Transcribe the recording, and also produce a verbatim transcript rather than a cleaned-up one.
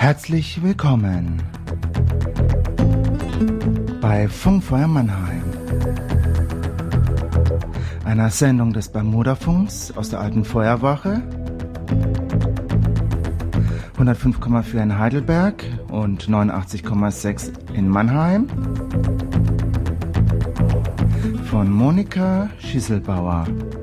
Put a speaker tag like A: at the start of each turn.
A: Herzlich willkommen bei Funkfeuer Mannheim, einer Sendung des Bermuda-Funks aus der alten Feuerwache, hundertfünf Komma vier in Heidelberg und neunundachtzig Komma sechs in Mannheim, von Monika Schieselbauer.